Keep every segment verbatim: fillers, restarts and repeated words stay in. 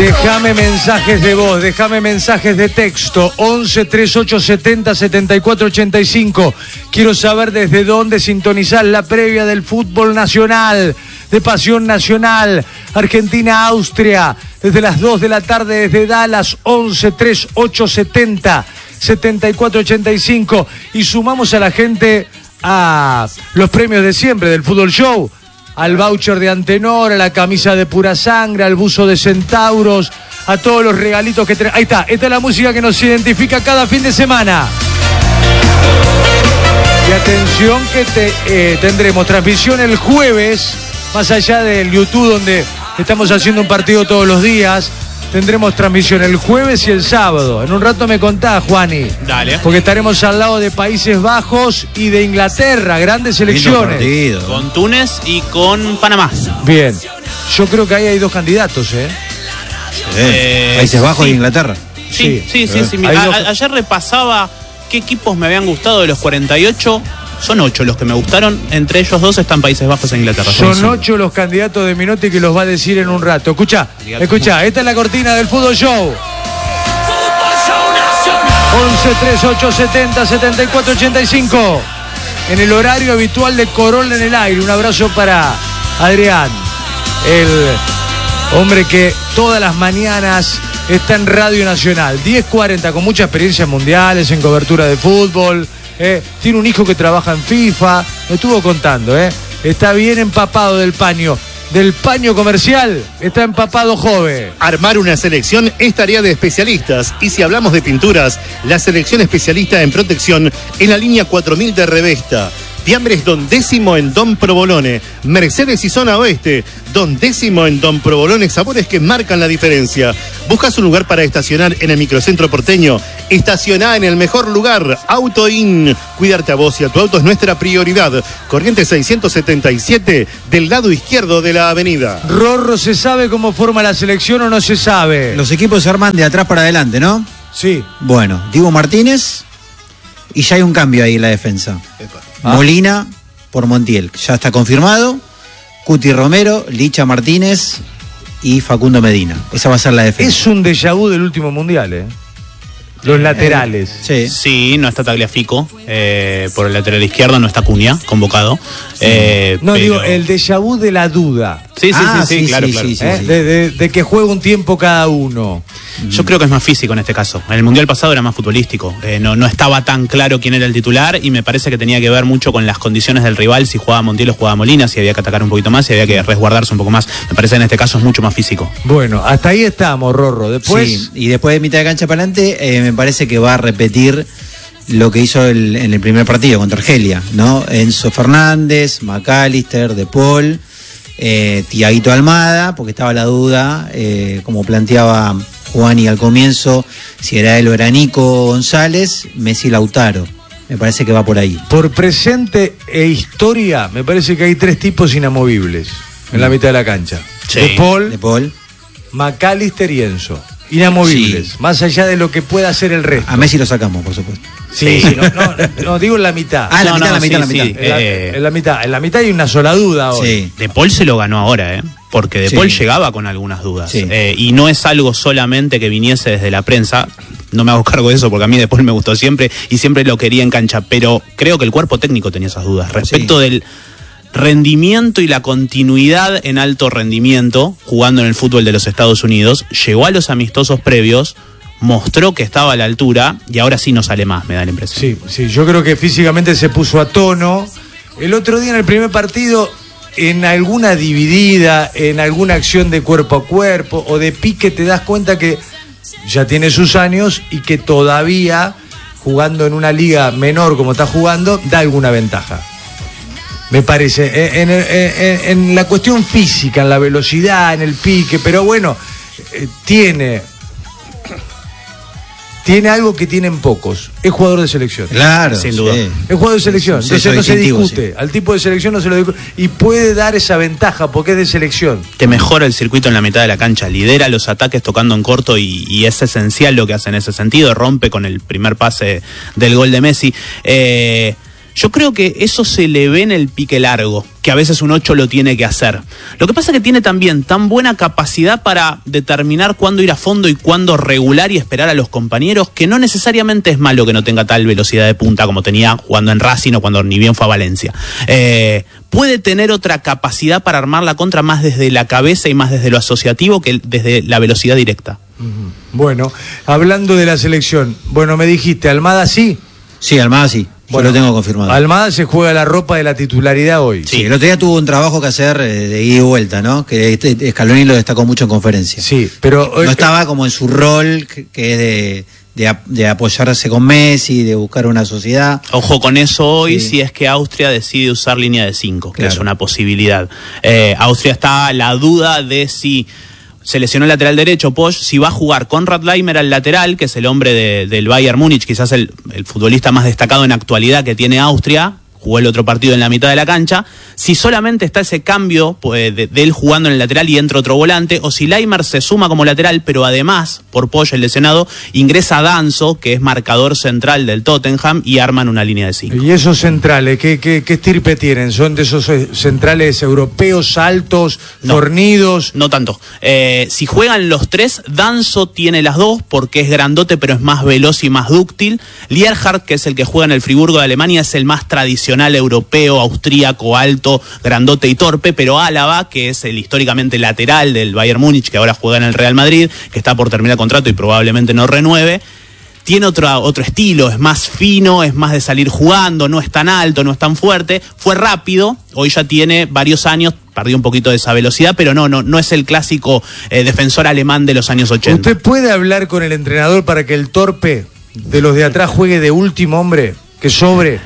Déjame mensajes de voz, déjame mensajes de texto. once, treinta y ocho, setenta, setenta y cuatro, ochenta y cinco. Quiero saber desde dónde sintonizar la previa del fútbol nacional, de Pasión Nacional, Argentina-Austria, desde las dos de la tarde desde Dallas. Once, treinta y ocho, setenta, setenta y cuatro, ochenta y cinco. Y sumamos a la gente a los premios de siempre del Fútbol Show, al voucher de Antenor, a la camisa de Pura Sangre, al buzo de Centauros, a todos los regalitos que tenemos. Ahí está, esta es la música que nos identifica cada fin de semana. Y atención que te, eh, tendremos transmisión el jueves, más allá del YouTube donde estamos haciendo un partido todos los días. Tendremos transmisión el jueves y el sábado. En un rato me contás, Juani. Dale. Porque estaremos al lado de Países Bajos y de Inglaterra, grandes selecciones. Con Túnez y con Panamá. Bien. Yo creo que ahí hay dos candidatos, ¿eh? Sí. Eh, Países Bajos sí. y Inglaterra. Sí, sí, sí. sí, sí. A, dos... a, ayer repasaba qué equipos me habían gustado de los cuarenta y ocho. Son ocho los que me gustaron, entre ellos dos están Países Bajos e Inglaterra. Son, Son ocho los candidatos de Minotti que los va a decir en un rato. Escucha, escucha, esta es la cortina del Fútbol Show. once, treinta y ocho, setenta, setenta y cuatro, ochenta y cinco. En el horario habitual de Corolla en el aire. Un abrazo para Adrián, el hombre que todas las mañanas está en Radio Nacional. diez cuarenta, con mucha experiencia en mundiales, en cobertura de fútbol. Eh, tiene un hijo que trabaja en FIFA, me estuvo contando, eh. Está bien empapado del paño, del paño comercial, está empapado joven. Armar una selección es tarea de especialistas, y si hablamos de pinturas, la selección especialista en protección en la línea cuatro mil de Revesta. Fiambres Don Décimo en Don Provolone, Mercedes y Zona Oeste, Don Décimo en Don Provolone, sabores que marcan la diferencia. ¿Buscas un lugar para estacionar en el microcentro porteño? Estacioná en el mejor lugar, Auto In. Cuidarte a vos y a tu auto es nuestra prioridad. Corrientes seiscientos setenta y siete, del lado izquierdo de la avenida. Rorro, ¿se sabe cómo forma la selección o no se sabe? Los equipos se arman de atrás para adelante, ¿no? Sí. Bueno, Diego Martínez, y ya hay un cambio ahí en la defensa. Ah. Molina por Montiel, ya está confirmado. Cuti Romero, Licha Martínez y Facundo Medina. Esa va a ser la defensa. Es un déjà vu del último mundial, ¿eh? Los laterales. Sí, sí, no está Tagliafico. Eh, por el lateral izquierdo no está Cunha, convocado. Eh, no, pero... digo, el déjà vu de la duda. Sí, sí, ah, sí, sí, sí, claro, sí, claro. Sí, sí, ¿Eh? sí. De, de, de que juegue un tiempo cada uno. Yo creo que es más físico en este caso. En el Mundial pasado era más futbolístico. Eh, no, no estaba tan claro quién era el titular y me parece que tenía que ver mucho con las condiciones del rival, si jugaba Montiel o jugaba Molina, si había que atacar un poquito más, si había que resguardarse un poco más. Me parece que en este caso es mucho más físico. Bueno, hasta ahí estamos, Rorro. Después... Sí, y después de mitad de cancha para adelante, eh, me parece que va a repetir lo que hizo el, en el primer partido contra Argelia, ¿no? Enzo Fernández, McAllister, De Paul, eh, Tiaguito Almada, porque estaba la duda, eh, como planteaba Juani al comienzo, si era él o era Nico González, Messi Lautaro. Me parece que va por ahí. Por presente e historia, me parece que hay tres tipos inamovibles en la mitad de la cancha. Sí. De Paul, De Paul, McAllister y Enzo. Inamovibles, sí. Más allá de lo que pueda hacer el resto. A Messi lo sacamos, por supuesto. Sí, sí. No, no, no, digo en la mitad. Ah, en la no, mitad, no, la mitad, sí, la mitad. sí. En, la, Eh... en la mitad. En la mitad hay una sola duda hoy. Sí. De Paul se lo ganó ahora, ¿eh? Porque De Sí. Paul llegaba con algunas dudas. Sí. Eh, y no es algo solamente que viniese desde la prensa. No me hago cargo de eso porque a mí De Paul me gustó siempre y siempre lo quería en cancha. Pero creo que el cuerpo técnico tenía esas dudas. Respecto sí. del rendimiento y la continuidad en alto rendimiento jugando en el fútbol de los Estados Unidos, llegó a los amistosos previos, mostró que estaba a la altura y ahora sí no sale más, me da la impresión. Sí, sí, yo creo que físicamente se puso a tono. El otro día en el primer partido, en alguna dividida, en alguna acción de cuerpo a cuerpo o de pique, te das cuenta que ya tiene sus años y que todavía, jugando en una liga menor como está jugando, da alguna ventaja. Me parece, en, en, en, en la cuestión física, en la velocidad, en el pique, pero bueno, eh, tiene, tiene algo que tienen pocos, es jugador de selección. Claro, sin duda. Sí. Es jugador de selección, Sí, entonces no se discute, sí. Al tipo de selección no se lo discute, y puede dar esa ventaja porque es de selección. Te mejora el circuito en la mitad de la cancha, lidera los ataques tocando en corto y, y es esencial lo que hace en ese sentido, rompe con el primer pase del gol de Messi. Eh... Yo creo que eso se le ve en el pique largo, que a veces un ocho lo tiene que hacer. Lo que pasa es que tiene también tan buena capacidad para determinar cuándo ir a fondo y cuándo regular y esperar a los compañeros, que no necesariamente es malo que no tenga tal velocidad de punta como tenía jugando en Racing o cuando ni bien fue a Valencia. Eh, puede tener otra capacidad para armar la contra más desde la cabeza y más desde lo asociativo que desde la velocidad directa. Bueno, hablando de la selección, bueno, me dijiste, ¿Almada sí? Sí, Almada sí. Bueno, yo lo tengo confirmado. Almada se juega la ropa de la titularidad hoy. Sí, el otro día tuvo un trabajo que hacer eh, de ida y vuelta, ¿no? Que este, Scaloni lo destacó mucho en conferencia. Sí, pero... No estaba como en su rol, que, que es de, de, de apoyarse con Messi, de buscar una sociedad. Ojo con eso hoy, sí. Si es que Austria decide usar línea de cinco, que Claro. es una posibilidad. Eh, Austria está la duda de si... Se lesionó el lateral derecho, Posch, si va a jugar Konrad Laimer al lateral, que es el hombre de, del Bayern Múnich, quizás el, el futbolista más destacado en actualidad que tiene Austria, jugó el otro partido en la mitad de la cancha, si solamente está ese cambio pues, de, de él jugando en el lateral y entra otro volante, o si Laimer se suma como lateral, pero además, por Posch el lesionado, ingresa Danso, que es marcador central del Tottenham, y arman una línea de cinco. ¿Y esos centrales, qué, qué, qué estirpe tienen? ¿Son de esos eh, centrales europeos, altos, No. fornidos? No tanto. Eh, si juegan los tres, Danso tiene las dos porque es grandote pero es más veloz y más dúctil. Lierhardt, que es el que juega en el Friburgo de Alemania, es el más tradicional europeo, austríaco, alto, grandote y torpe, pero Álava, que es el históricamente lateral del Bayern Múnich, que ahora juega en el Real Madrid, que está por terminar contrato y probablemente no renueve, tiene otro, otro estilo, es más fino, es más de salir jugando, no es tan alto, no es tan fuerte, fue rápido, hoy ya tiene varios años, perdió un poquito de esa velocidad, pero no, no, no es el clásico eh, defensor alemán de los años ochenta. ¿Usted puede hablar con el entrenador para que el torpe de los de atrás juegue de último hombre? Que sobre.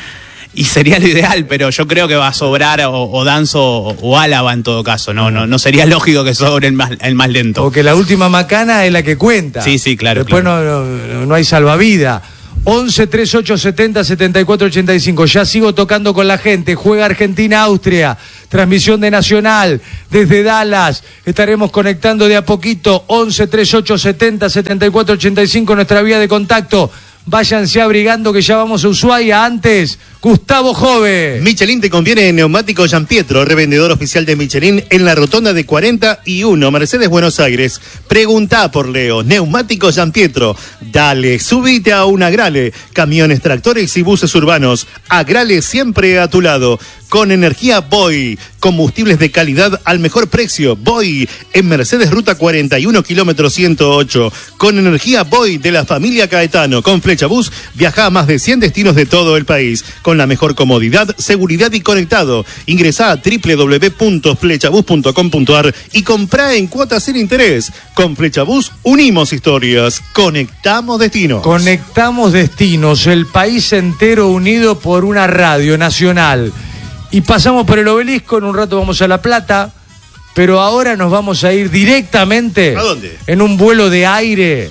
Y sería lo ideal, pero yo creo que va a sobrar o, o Danso o, o Álava en todo caso. No, no, no sería lógico que sobre el más, el más lento. Porque la última macana es la que cuenta. Sí, sí, claro. Después claro. No, no, no hay salvavidas. once, treinta y ocho, setenta, setenta y cuatro, ochenta y cinco. Ya sigo tocando con la gente. Juega Argentina-Austria. Transmisión de Nacional desde Dallas. Estaremos conectando de a poquito. once, treinta y ocho, setenta, setenta y cuatro, ochenta y cinco. Nuestra vía de contacto. Váyanse abrigando que ya vamos a Ushuaia. Antes, Gustavo Jove. Michelin te conviene en Neumáticos Giampietro, revendedor oficial de Michelin en la rotonda de cuarenta y uno, Mercedes, Buenos Aires. Preguntá por Leo. Neumáticos Giampietro. Dale, subite a un Agrale. Camiones, tractores y buses urbanos. Agrale siempre a tu lado. Con energía Boy. Combustibles de calidad al mejor precio. Boy. En Mercedes, ruta cuarenta y uno, kilómetro ciento ocho. Con energía Boy de la familia Caetano. Con Flechabús viaja a más de cien destinos de todo el país. Con la mejor comodidad, seguridad y conectado. Ingresá a doble u doble u doble u punto flechabús punto com punto a r y comprá en cuotas sin interés. Con Flechabús unimos historias. Conectamos destinos. Conectamos destinos. El país entero unido por una radio nacional. Y pasamos por el Obelisco, en un rato vamos a La Plata, pero ahora nos vamos a ir directamente. ¿A dónde? En un vuelo de aire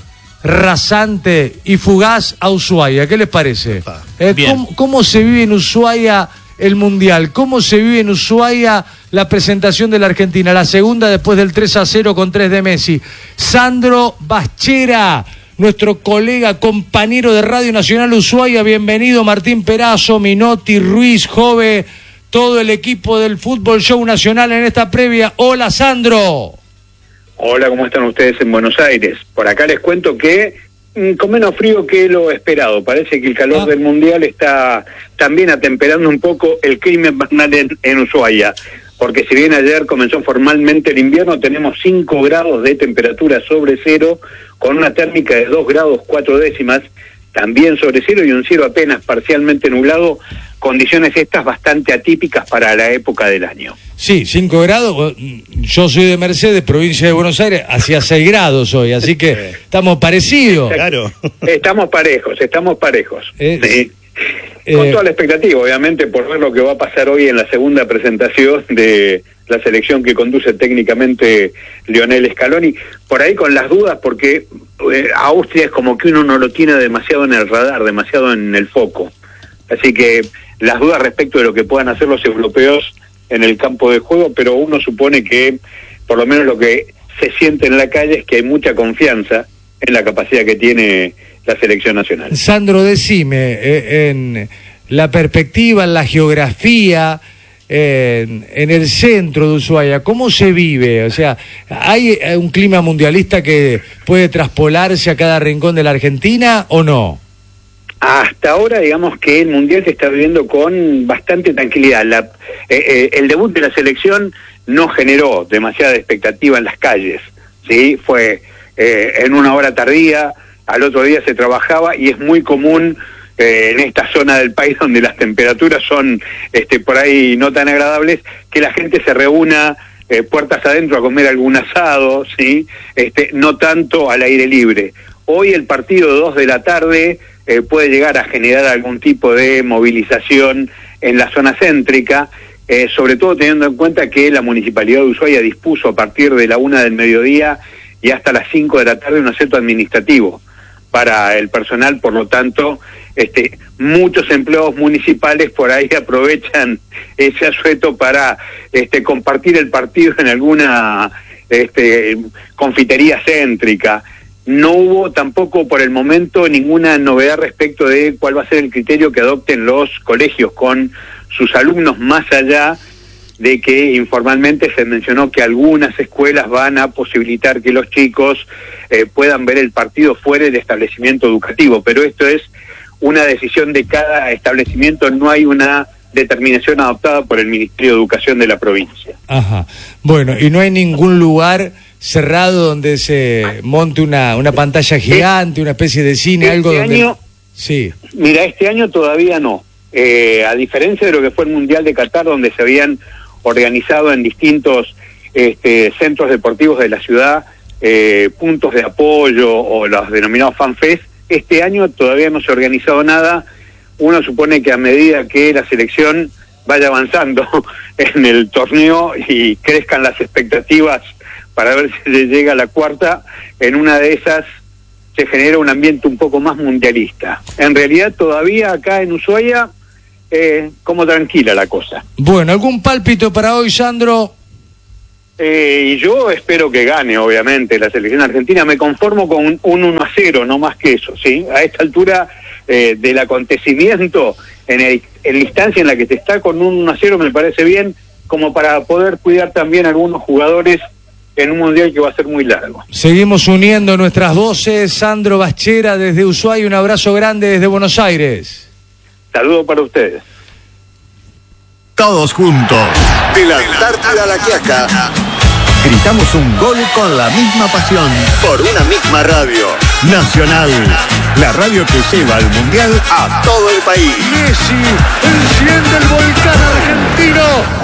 rasante y fugaz a Ushuaia. ¿Qué les parece? Eh, ¿cómo, ¿Cómo se vive en Ushuaia el Mundial? ¿Cómo se vive en Ushuaia la presentación de la Argentina? La segunda después del tres a cero con tres de Messi. Sandro Baschera, nuestro colega, compañero de Radio Nacional Ushuaia. Bienvenido, Martín Perazo, Minotti, Ruiz, Jove, todo el equipo del Fútbol Show Nacional en esta previa. Hola, Sandro. Hola, ¿cómo están ustedes en Buenos Aires? Por acá les cuento que mm, con menos frío que lo esperado. Parece que el calor Ah. del Mundial está también atemperando un poco el clima invernal en, en Ushuaia. Porque si bien ayer comenzó formalmente el invierno, tenemos cinco grados de temperatura sobre cero, con una térmica de dos grados cuatro décimas, también sobre cero, y un cielo apenas parcialmente nublado, condiciones estas bastante atípicas para la época del año. Sí, cinco grados. Yo soy de Mercedes, provincia de Buenos Aires, hacía seis grados hoy, así que estamos parecidos. Claro. Estamos parejos, estamos parejos. Eh, Sí. eh, Con toda la expectativa, obviamente, por ver lo que va a pasar hoy en la segunda presentación de la selección que conduce técnicamente Lionel Scaloni. Por ahí con las dudas, porque eh, Austria es como que uno no lo tiene demasiado en el radar, demasiado en el foco. Así que las dudas respecto de lo que puedan hacer los europeos en el campo de juego, pero uno supone que, por lo menos lo que se siente en la calle, es que hay mucha confianza en la capacidad que tiene la selección nacional. Sandro, decime, eh, en la perspectiva, en la geografía, en, en el centro de Ushuaia, ¿cómo se vive? O sea, ¿hay un clima mundialista que puede traspolarse a cada rincón de la Argentina o no? Hasta ahora, digamos que el Mundial se está viviendo con bastante tranquilidad. La, eh, eh, el debut de la selección no generó demasiada expectativa en las calles, ¿sí? Fue eh, en una hora tardía, al otro día se trabajaba, y es muy común eh, en esta zona del país donde las temperaturas son este, por ahí no tan agradables, que la gente se reúna eh, puertas adentro a comer algún asado, ¿sí? Este, no tanto al aire libre. Hoy el partido dos de la tarde eh, puede llegar a generar algún tipo de movilización en la zona céntrica, eh, sobre todo teniendo en cuenta que la Municipalidad de Ushuaia dispuso a partir de la una del mediodía y hasta las cinco de la tarde un asueto administrativo para el personal, por lo tanto, este, muchos empleados municipales por ahí aprovechan ese asueto para este, compartir el partido en alguna este, confitería céntrica. No hubo tampoco por el momento ninguna novedad respecto de cuál va a ser el criterio que adopten los colegios con sus alumnos, más allá de que informalmente se mencionó que algunas escuelas van a posibilitar que los chicos eh, puedan ver el partido fuera del establecimiento educativo, pero esto es una decisión de cada establecimiento, no hay una determinación adoptada por el Ministerio de Educación de la provincia. Ajá. Bueno, y no hay ningún lugar cerrado donde se monte una, una pantalla gigante, una especie de cine, este algo donde... Año, sí. Mira, este año todavía no. Eh, a diferencia de lo que fue el Mundial de Qatar, donde se habían organizado en distintos este, centros deportivos de la ciudad eh, puntos de apoyo o los denominados fanfest, este año todavía no se ha organizado nada. Uno supone que a medida que la selección vaya avanzando en el torneo y crezcan las expectativas para ver si le llega a la cuarta, en una de esas se genera un ambiente un poco más mundialista. En realidad todavía acá en Ushuaia, eh, como tranquila la cosa. Bueno, ¿algún pálpito para hoy, Sandro? Eh, y yo espero que gane, obviamente, la selección argentina. Me conformo con un, un uno a cero, no más que eso, ¿sí? A esta altura eh, del acontecimiento, en, el, en la instancia en la que se está, con un uno a cero me parece bien, como para poder cuidar también a algunos jugadores en un mundial que va a ser muy largo. Seguimos uniendo nuestras voces. Sandro Baschera desde Ushuaia, un abrazo grande desde Buenos Aires. Saludo para ustedes. Todos juntos, de la Antártida a la Quiaca, gritamos un gol con la misma pasión, por una misma radio. Nacional, la radio que lleva al mundial a todo el país. Messi enciende el volcán argentino.